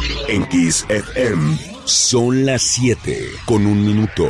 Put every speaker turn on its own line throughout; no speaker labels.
En Kiss FM son las 7:01.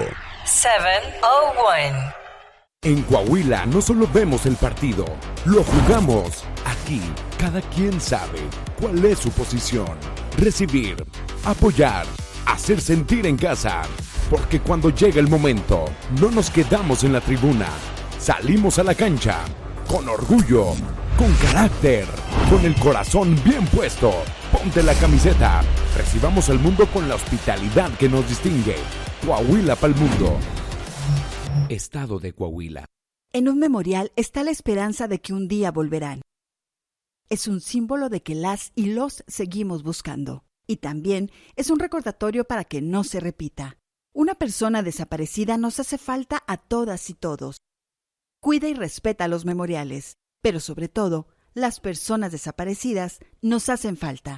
7:01.
En Coahuila no solo vemos el partido, lo jugamos. Aquí, cada quien sabe cuál es su posición. Recibir, apoyar, hacer sentir en casa. Porque cuando llega el momento, no nos quedamos en la tribuna. Salimos a la cancha, con orgullo, con carácter, con el corazón bien puesto. Ponte la camiseta. Recibamos al mundo con la hospitalidad que nos distingue. Coahuila pa'l mundo. Estado de Coahuila.
En un memorial está la esperanza de que un día volverán. Es un símbolo de que las y los seguimos buscando. Y también es un recordatorio para que no se repita. Una persona desaparecida nos hace falta a todas y todos. Cuida y respeta los memoriales, pero sobre todo, las personas desaparecidas nos hacen falta.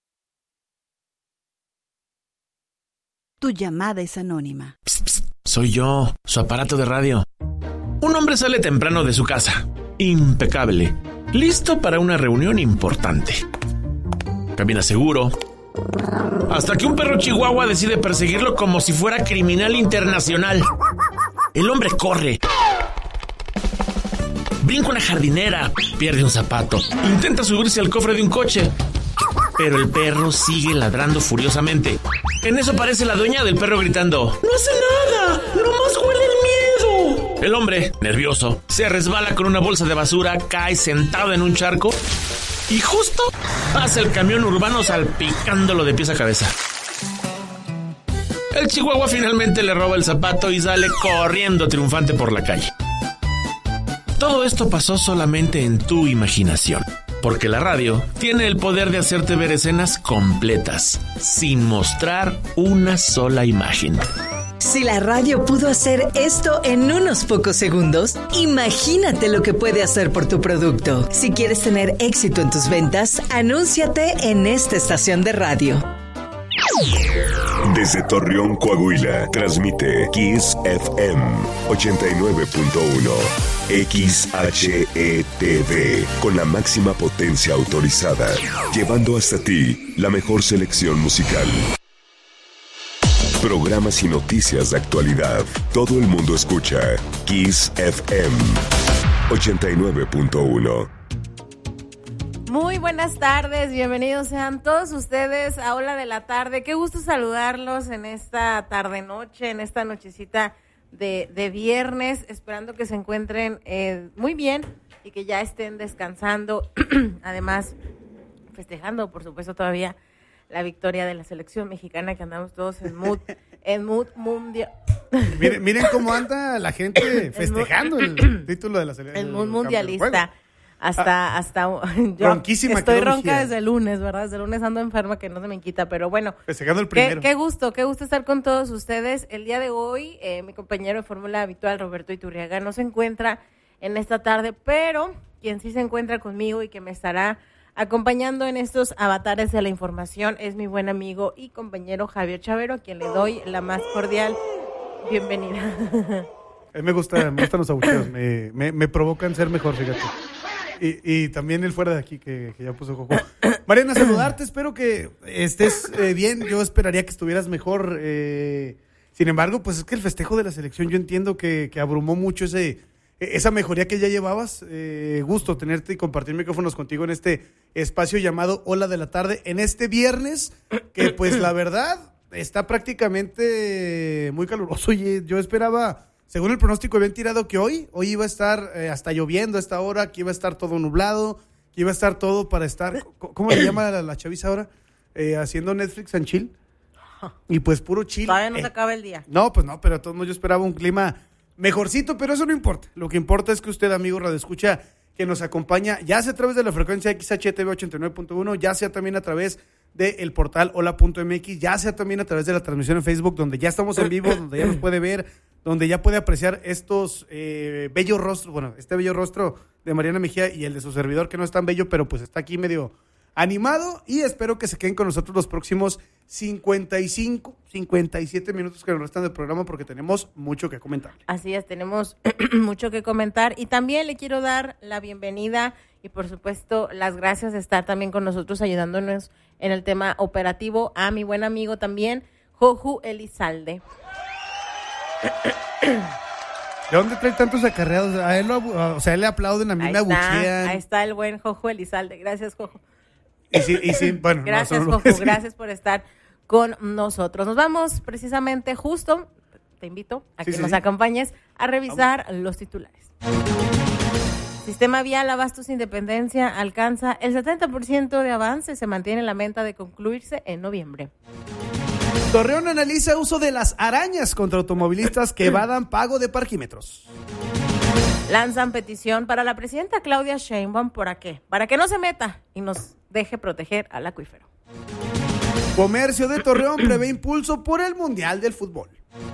Tu llamada es anónima.
Psst, psst, soy yo, su aparato de radio. Un hombre sale temprano de su casa, impecable, listo para una reunión importante. Camina seguro, hasta que un perro chihuahua decide perseguirlo como si fuera criminal internacional. El hombre corre, brinca una jardinera, pierde un zapato, intenta subirse al cofre de un coche, pero el perro sigue ladrando furiosamente. En eso aparece la dueña del perro gritando: ¡No hace nada! ¡Nomás huele el miedo! El hombre, nervioso, se resbala con una bolsa de basura, cae sentado en un charco y justo pasa el camión urbano salpicándolo de pies a cabeza. El chihuahua finalmente le roba el zapato y sale corriendo triunfante por la calle. Todo esto pasó solamente en tu imaginación, porque la radio tiene el poder de hacerte ver escenas completas, sin mostrar una sola imagen.
Si la radio pudo hacer esto en unos pocos segundos, imagínate lo que puede hacer por tu producto. Si quieres tener éxito en tus ventas, anúnciate en esta estación de radio.
Desde Torreón, Coahuila, transmite Kiss FM 89.1. XHETV, con la máxima potencia autorizada, llevando hasta ti la mejor selección musical. Programas y noticias de actualidad. Todo el mundo escucha Kiss FM 89.1.
Muy buenas tardes, bienvenidos sean todos ustedes a Hola de la Tarde. Qué gusto saludarlos en esta tarde-noche, en esta nochecita de viernes, esperando que se encuentren muy bien y que ya estén descansando, además festejando, por supuesto, todavía la victoria de la selección mexicana, que andamos todos en mood mundial.
Miren cómo anda la gente festejando el título de la selección.
El mood mundialista. Hasta yo
ronquísima,
estoy ronca desde el lunes, ¿verdad? Desde el lunes ando enferma, que no se me quita, pero bueno.
Festejando el primero.
Qué gusto estar con todos ustedes. El día de hoy, mi compañero de fórmula habitual, Roberto Iturriaga, no se encuentra en esta tarde, pero quien sí se encuentra conmigo y que me estará acompañando en estos avatares de la información es mi buen amigo y compañero Javier Chavero, a quien le doy la más cordial bienvenida.
Me gustan los abucheos, me provocan ser mejor, fíjate. Y también el fuera de aquí que ya puso Coco. Mariana, saludarte, espero que estés bien. Yo esperaría que estuvieras mejor. Sin embargo, pues es que el festejo de la selección, yo entiendo que abrumó mucho esa mejoría que ya llevabas. Gusto tenerte y compartir micrófonos contigo en este espacio llamado Hola de la Tarde, en este viernes, que pues la verdad está prácticamente muy caluroso. Y yo esperaba, según el pronóstico, habían tirado que hoy iba a estar hasta lloviendo a esta hora, que iba a estar todo nublado, que iba a estar todo para estar, ¿cómo le llama la chaviza ahora? Haciendo Netflix and chill. Y pues puro chill.
Todavía no se acaba el día.
No, pues no, pero a todos modos yo esperaba un clima mejorcito, pero eso no importa. Lo que importa es que usted, amigo radioescucha, que nos acompaña, ya sea a través de la frecuencia XHTV 89.1, ya sea también a través del portal hola.mx, ya sea también a través de la transmisión en Facebook, donde ya estamos en vivo, donde ya nos puede ver, donde ya puede apreciar estos bellos rostros, bueno, este bello rostro de Mariana Mejía y el de su servidor, que no es tan bello, pero pues está aquí medio animado, y espero que se queden con nosotros los próximos 57 minutos que nos restan del programa, porque tenemos mucho que comentar.
Así es, tenemos mucho que comentar, y también le quiero dar la bienvenida y por supuesto las gracias de estar también con nosotros ayudándonos en el tema operativo a mi buen amigo también, Joju Elizalde.
¿De dónde trae tantos acarreados? A él, él le aplauden, a mí me abuchean.
Ahí está el buen Joju Elizalde. Gracias, Joju.
Bueno,
gracias,
no,
Joju. Gracias por estar con nosotros. Nos vamos precisamente justo, te invito a que nos acompañes a revisar los titulares. Sistema vial Abastos Independencia alcanza el 70% de avance, se mantiene la meta de concluirse en noviembre.
Torreón analiza uso de las arañas contra automovilistas que evadan pago de parquímetros.
Lanzan petición para la presidenta Claudia Sheinbaum, ¿para qué? Para que no se meta y nos deje proteger al acuífero.
Comercio de Torreón prevé impulso por el Mundial del Fútbol.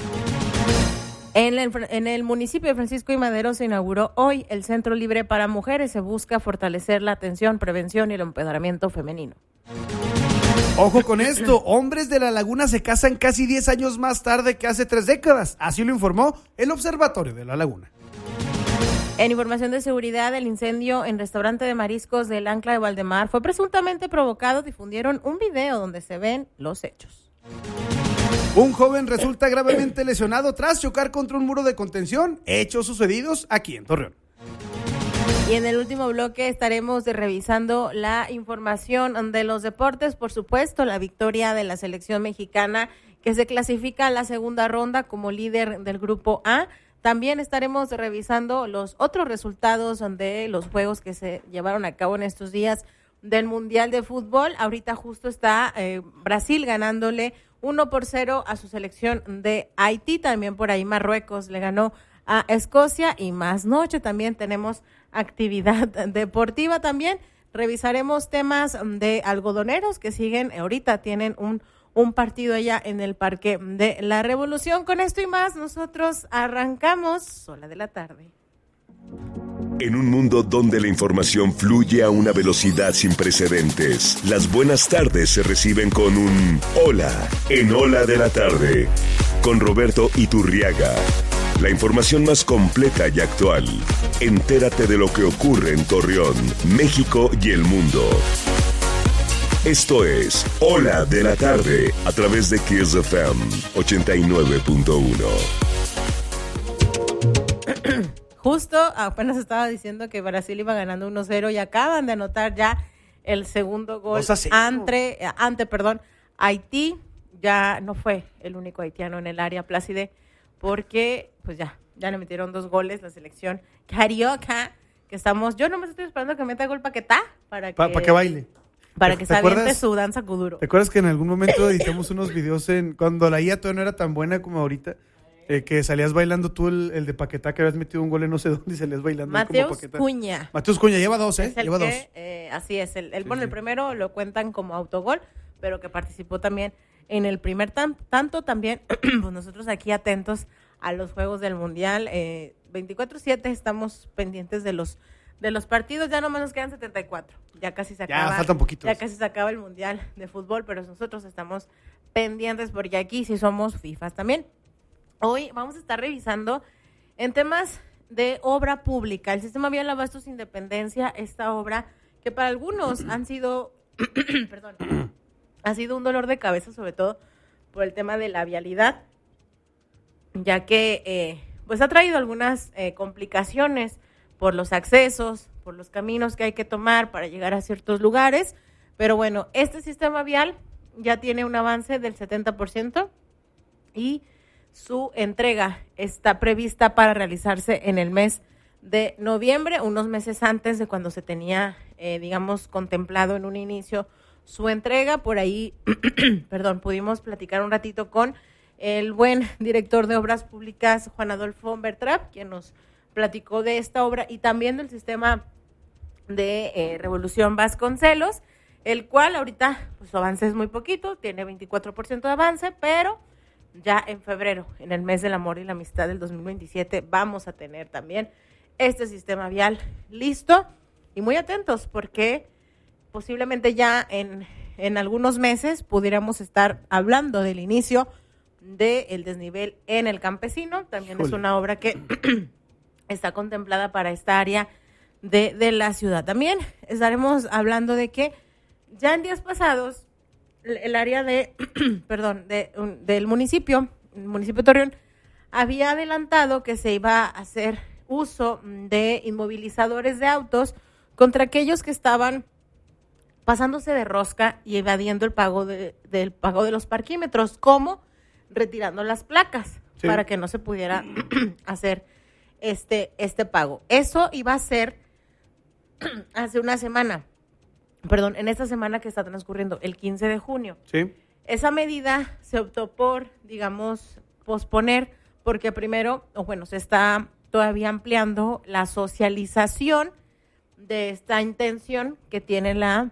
En el municipio de Francisco y Madero se inauguró hoy el Centro Libre para Mujeres. Se busca fortalecer la atención, prevención y el empoderamiento femenino.
Ojo con esto, hombres de La Laguna se casan casi 10 años más tarde que hace 3 décadas. Así lo informó el Observatorio de La Laguna.
En información de seguridad, el incendio en restaurante de mariscos del Ancla de Valdemar fue presuntamente provocado. Difundieron un video donde se ven los hechos.
Un joven resulta gravemente lesionado tras chocar contra un muro de contención. Hechos sucedidos aquí en Torreón.
Y en el último bloque estaremos revisando la información de los deportes. Por supuesto, la victoria de la selección mexicana que se clasifica a la segunda ronda como líder del grupo A. También estaremos revisando los otros resultados de los juegos que se llevaron a cabo en estos días del Mundial de Fútbol. Ahorita justo está Brasil ganándole 1-0 a su selección de Haití. También por ahí Marruecos le ganó a Escocia y más noche también tenemos actividad deportiva. También revisaremos temas de algodoneros que siguen, ahorita tienen un partido allá en el Parque de la Revolución. Con esto y más, nosotros arrancamos Hola de la Tarde.
En un mundo donde la información fluye a una velocidad sin precedentes, las buenas tardes se reciben con un hola en Hola de la Tarde, con Roberto Iturriaga. La información más completa y actual. Entérate de lo que ocurre en Torreón, México y el mundo. Esto es Hola de la Tarde, a través de Kiss FM 89.1.
Justo apenas estaba diciendo que Brasil iba ganando 1-0 y acaban de anotar ya el segundo gol ante Haití. Ya no fue el único haitiano en el área, Plácide, porque pues ya le metieron 2 goles la selección carioca, que estamos, yo nomás estoy esperando que meta gol Paquetá para que
baile.
Para que se aviente su danza kuduro.
¿Te acuerdas que en algún momento editamos unos videos cuando la IA todavía no era tan buena como ahorita? Que salías bailando tú el de Paquetá, que habías metido un gol en no sé dónde y salías bailando.
Mateus Cuña.
Mateus Cuña, lleva 2,
lleva 2. Así es, el primero lo cuentan como autogol, pero que participó también en el primer tanto. También, pues nosotros aquí atentos a los Juegos del Mundial. 24/7 estamos pendientes de los partidos. Ya nomás nos quedan 74. Ya casi se acaba.
Ya faltan poquitos.
Ya casi se acaba el Mundial de Fútbol, pero nosotros estamos pendientes porque aquí sí somos FIFAs también. Hoy vamos a estar revisando en temas de obra pública, el Sistema Vial Abastos Independencia, esta obra que para algunos han sido, ha sido un dolor de cabeza, sobre todo por el tema de la vialidad, ya que pues ha traído algunas complicaciones por los accesos, por los caminos que hay que tomar para llegar a ciertos lugares, pero bueno, este sistema vial ya tiene un avance del 70% y su entrega está prevista para realizarse en el mes de noviembre, unos meses antes de cuando se tenía, contemplado en un inicio su entrega. Por ahí, pudimos platicar un ratito con el buen director de Obras Públicas, Juan Adolfo Bertrap, quien nos platicó de esta obra y también del sistema de Revolución Vasconcelos, el cual ahorita pues, su avance es muy poquito, tiene 24% de avance, pero ya en febrero, en el mes del amor y la amistad del 2027, vamos a tener también este sistema vial listo y muy atentos porque posiblemente ya en algunos meses pudiéramos estar hablando del inicio del desnivel en el Campesino. También es una obra que está contemplada para esta área de la ciudad. También estaremos hablando de que ya en días pasados el área de, del municipio, el municipio de Torreón, había adelantado que se iba a hacer uso de inmovilizadores de autos contra aquellos que estaban pasándose de rosca y evadiendo el pago del pago de los parquímetros, como retirando las placas para que no se pudiera hacer este pago. Eso iba a ser hace una semana, en esta semana que está transcurriendo, el 15 de junio. Sí. Esa medida se optó por, digamos, posponer, porque primero, se está todavía ampliando la socialización de esta intención que tiene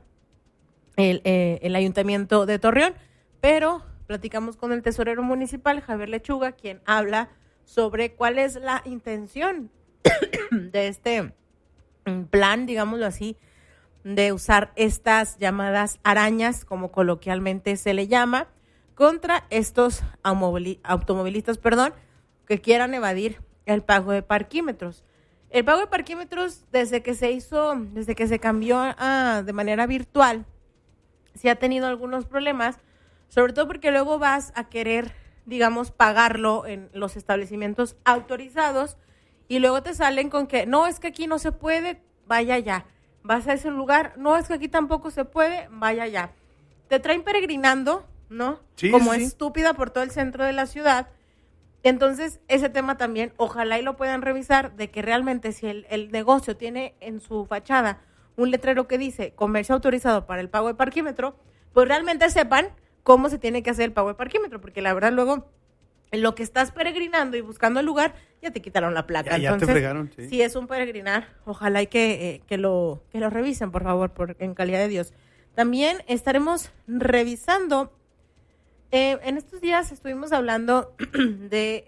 el Ayuntamiento de Torreón, pero platicamos con el tesorero municipal, Javier Lechuga, quien habla sobre cuál es la intención de este plan, digámoslo así, de usar estas llamadas arañas, como coloquialmente se le llama, contra estos automovilistas, que quieran evadir el pago de parquímetros. El pago de parquímetros, desde que se cambió de manera virtual, sí ha tenido algunos problemas, sobre todo porque luego vas a querer, digamos, pagarlo en los establecimientos autorizados y luego te salen con que, no, es que aquí no se puede, vaya allá. Vas a ese lugar, no, es que aquí tampoco se puede, vaya allá. Te traen peregrinando, ¿no? Sí, como sí. Estúpida por todo el centro de la ciudad. Entonces, ese tema también, ojalá y lo puedan revisar, de que realmente si el negocio tiene en su fachada un letrero que dice comercio autorizado para el pago de parquímetro, pues realmente sepan cómo se tiene que hacer el pago de parquímetro, porque la verdad luego en lo que estás peregrinando y buscando el lugar, ya te quitaron la placa.
Ya
entonces,
te fregaron, sí.
Si es un peregrinar, ojalá y que lo revisen, por favor, en calidad de Dios. También estaremos revisando, en estos días estuvimos hablando de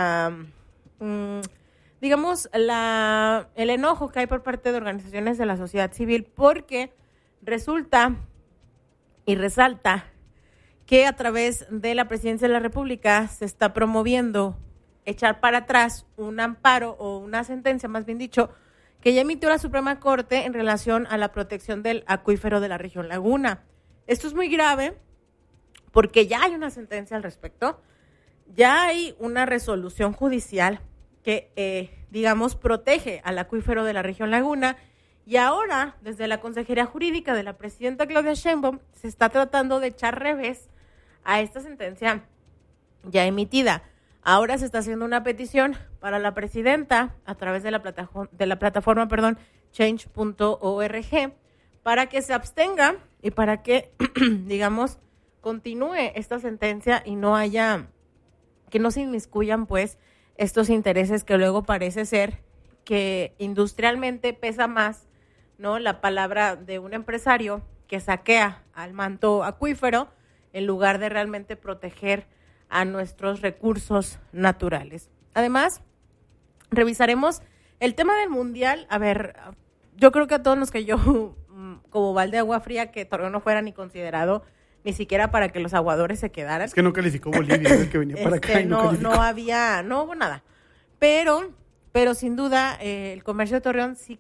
el enojo que hay por parte de organizaciones de la sociedad civil, porque resulta y resalta que a través de la Presidencia de la República se está promoviendo echar para atrás un amparo o una sentencia, más bien dicho, que ya emitió la Suprema Corte en relación a la protección del acuífero de la región Laguna. Esto es muy grave porque ya hay una sentencia al respecto, ya hay una resolución judicial que, protege al acuífero de la región Laguna, y ahora, desde la Consejería Jurídica de la presidenta Claudia Sheinbaum, se está tratando de echar revés a esta sentencia ya emitida. Ahora se está haciendo una petición para la presidenta a través de la plataforma change.org para que se abstenga y para que, continúe esta sentencia y que no se inmiscuyan, pues, estos intereses que luego parece ser que industrialmente pesa más, ¿no?, la palabra de un empresario que saquea al manto acuífero en lugar de realmente proteger a nuestros recursos naturales. Además, revisaremos el tema del Mundial. A ver, yo creo que a todos los que yo, como balde de agua fría, que Torreón no fuera ni considerado, ni siquiera para que los aguadores se quedaran.
Es que no calificó Bolivia, el que venía para acá y no calificó.
No hubo nada. Pero sin duda, el comercio de Torreón sí,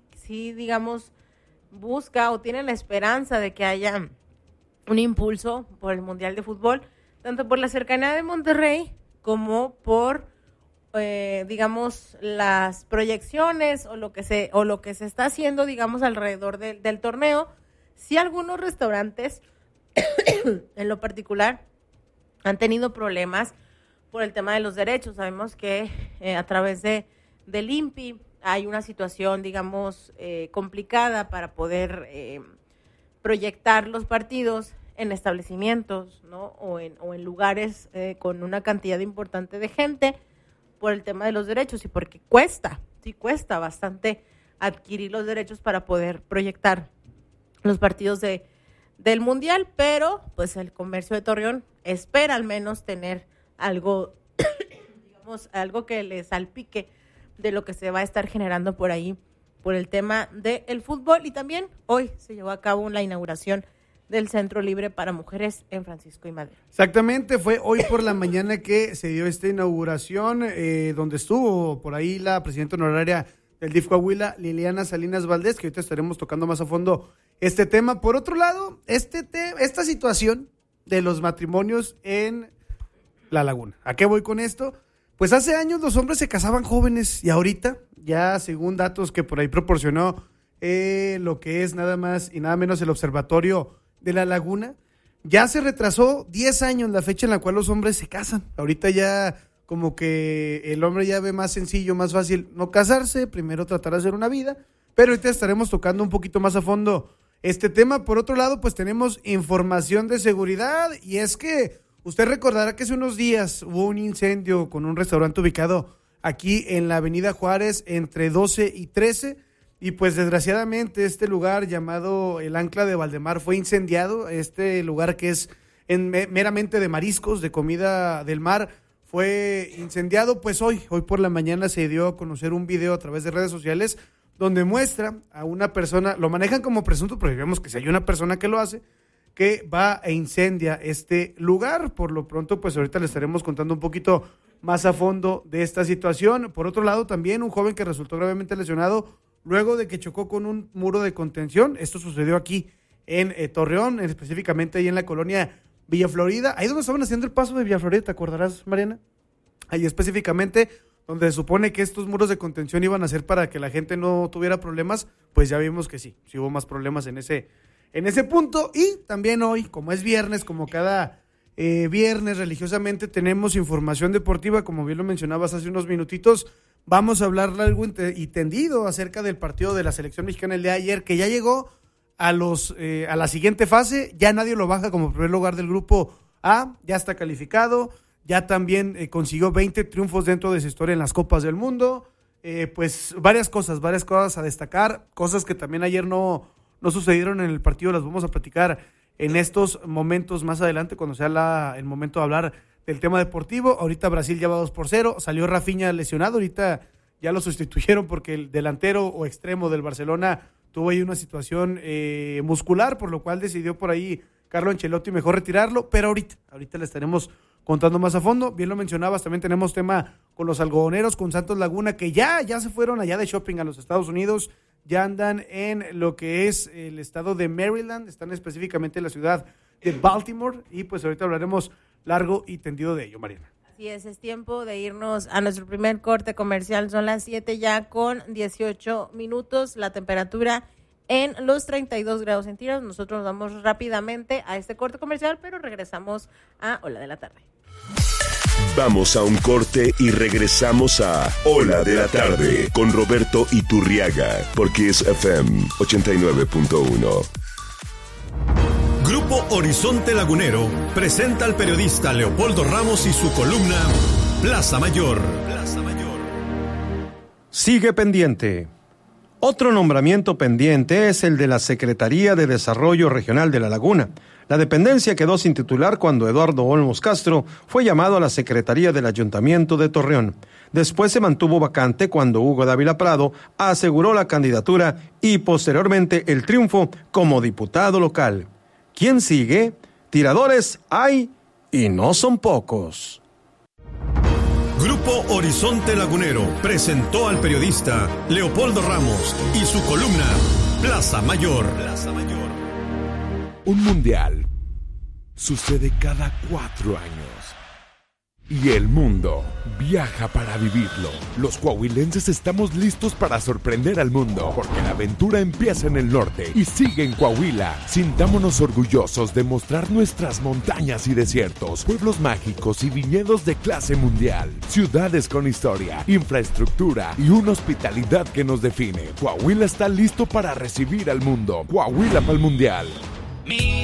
busca o tiene la esperanza de que haya un impulso por el Mundial de Fútbol, tanto por la cercanía de Monterrey como por, las proyecciones o lo que se está haciendo, alrededor del torneo. Sí, algunos restaurantes, en lo particular, han tenido problemas por el tema de los derechos. Sabemos que a través del INPI hay una situación, complicada para poder proyectar los partidos en establecimientos, ¿no? o en lugares con una cantidad importante de gente por el tema de los derechos y porque cuesta bastante adquirir los derechos para poder proyectar los partidos del Mundial, pero pues el comercio de Torreón espera al menos tener algo, algo que le salpique de lo que se va a estar generando por ahí por el tema del fútbol. Y también hoy se llevó a cabo la inauguración del Centro Libre para Mujeres en Francisco y Madero.
Exactamente, fue hoy por la mañana que se dio esta inauguración, donde estuvo por ahí la presidenta honoraria del DIF Coahuila, Liliana Salinas Valdés, que ahorita estaremos tocando más a fondo este tema. Por otro lado, esta situación de los matrimonios en La Laguna. ¿A qué voy con esto? Pues hace años los hombres se casaban jóvenes y ahorita, ya según datos que por ahí proporcionó lo que es nada más y nada menos el Observatorio de La Laguna, ya se retrasó 10 años la fecha en la cual los hombres se casan. Ahorita ya como que el hombre ya ve más sencillo, más fácil no casarse, primero tratar de hacer una vida, pero ahorita estaremos tocando un poquito más a fondo este tema. Por otro lado, pues tenemos información de seguridad y es que usted recordará que hace unos días hubo un incendio con un restaurante ubicado aquí en la avenida Juárez entre 12 y 13 y pues desgraciadamente este lugar llamado el Ancla de Valdemar fue incendiado. Este lugar que es meramente de mariscos, de comida del mar, fue incendiado. Pues hoy por la mañana se dio a conocer un video a través de redes sociales donde muestra a una persona, lo manejan como presunto, pero digamos que si hay una persona que lo hace, que va e incendia este lugar. Por lo pronto, pues ahorita le estaremos contando un poquito más a fondo de esta situación. Por otro lado, también un joven que resultó gravemente lesionado luego de que chocó con un muro de contención. Esto sucedió aquí en Torreón, específicamente ahí en la colonia Villa Florida, ahí donde estaban haciendo el paso de Villa Florida, ¿te acordarás, Mariana? Ahí específicamente donde se supone que estos muros de contención iban a ser para que la gente no tuviera problemas, pues ya vimos que sí hubo más problemas en ese punto. Y también hoy, como es viernes, como cada viernes religiosamente tenemos información deportiva, como bien lo mencionabas hace unos minutitos, vamos a hablar largo y tendido acerca del partido de la selección mexicana el día de ayer, que ya llegó a la siguiente fase, ya nadie lo baja como primer lugar del grupo A, ya está calificado, ya también consiguió 20 triunfos dentro de su historia en las Copas del Mundo, pues varias cosas a destacar, cosas que también ayer no sucedieron en el partido, las vamos a platicar en estos momentos más adelante, cuando sea el momento de hablar del tema deportivo. Ahorita Brasil ya va 2-0, salió Rafinha lesionado, ahorita ya lo sustituyeron porque el delantero o extremo del Barcelona tuvo ahí una situación muscular, por lo cual decidió por ahí Carlo Ancelotti mejor retirarlo, pero ahorita le estaremos contando más a fondo. Bien lo mencionabas, también tenemos tema con los algodoneros, con Santos Laguna, que ya se fueron allá de shopping a los Estados Unidos, ya andan en lo que es el estado de Maryland, están específicamente en la ciudad de Baltimore, y pues ahorita hablaremos largo y tendido de ello, Mariana.
Así es tiempo de irnos a nuestro primer corte comercial, son las 7 ya con 18 minutos, la temperatura en los 32 grados centígrados. Nosotros nos vamos rápidamente a este corte comercial, pero regresamos a Hola de la Tarde.
Vamos a un corte y regresamos a Hola de la Tarde con Roberto Iturriaga por Kiss FM 89.1.
Grupo Horizonte Lagunero presenta al periodista Leopoldo Ramos y su columna Plaza Mayor.
Sigue pendiente. Otro nombramiento pendiente es el de la Secretaría de Desarrollo Regional de La Laguna. La dependencia quedó sin titular cuando Eduardo Olmos Castro fue llamado a la Secretaría del Ayuntamiento de Torreón. Después se mantuvo vacante cuando Hugo Dávila Prado aseguró la candidatura y posteriormente el triunfo como diputado local. ¿Quién sigue? Tiradores hay y no son pocos.
Grupo Horizonte Lagunero presentó al periodista Leopoldo Ramos y su columna Plaza Mayor.
Un mundial sucede cada 4 años. Y el mundo viaja para vivirlo. Los coahuilenses estamos listos para sorprender al mundo, porque la aventura empieza en el norte y sigue en Coahuila. Sintámonos orgullosos de mostrar nuestras montañas y desiertos, pueblos mágicos y viñedos de clase mundial, ciudades con historia, infraestructura y una hospitalidad que nos define. Coahuila está listo para recibir al mundo. Coahuila para el mundial.